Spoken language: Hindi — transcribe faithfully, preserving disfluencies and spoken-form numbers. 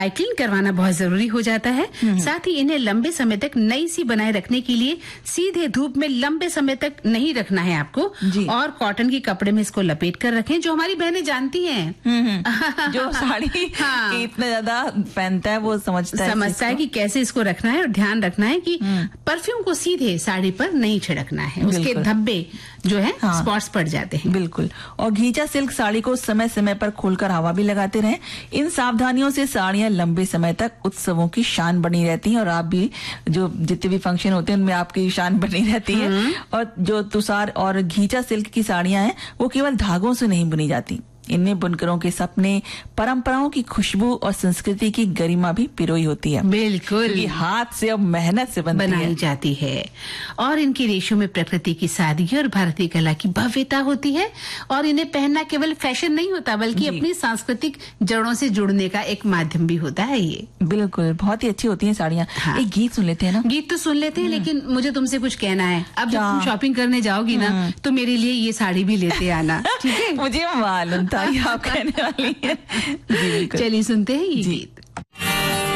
साइक्लिंग करवाना बहुत जरूरी हो जाता है। साथ ही इन्हें लंबे समय तक नई सी बनाए रखने के लिए सीधे धूप में लंबे समय तक नहीं रखना है आपको, और कॉटन के कपड़े में इसको लपेट कर रखें, जो हमारी बहनें जानती हैं। जो साड़ी हाँ। इतना ज्यादा पहनता है वो समझता है समझता है कि कैसे इसको रखना है, और ध्यान रखना है कि परफ्यूम को सीधे साड़ी पर नहीं छिड़कना है, उसके धब्बे जो है हाँ। स्पॉट्स पड़ जाते हैं। बिल्कुल। और घींचा सिल्क साड़ी को समय समय पर खोलकर हवा भी लगाते रहें। इन सावधानियों से साड़ियां लंबे समय तक उत्सवों की शान बनी रहती हैं, और आप भी जो जितने भी फंक्शन होते हैं उनमें आपकी शान बनी रहती है। और जो तुषार और घींचा सिल्क की साड़ियां हैं वो केवल धागों से नहीं बुनी जाती, इनमें बुनकरों के सपने, परंपराओं की खुशबू और संस्कृति की गरिमा भी पिरोई होती है। बिल्कुल, ये हाथ से और मेहनत से बनती बनाई है। जाती है। और इनकी रेशों में प्रकृति की सादगी और भारतीय कला की भव्यता होती है। और इन्हें पहनना केवल फैशन नहीं होता, बल्कि अपनी सांस्कृतिक जड़ों से जुड़ने का एक माध्यम भी होता है। ये बिल्कुल, बहुत ही अच्छी होती है साड़ियाँ। हाँ। एक गीत सुन लेते हैं ना? गीत तो सुन लेते हैं, लेकिन मुझे तुमसे कुछ कहना है। अब जब तुम शॉपिंग करने जाओगी ना, तो मेरे लिए ये साड़ी भी लेते आना, ठीक है? मुझे मालूम था ये आप कहने वाली है। चलिए सुनते हैं ये गीत।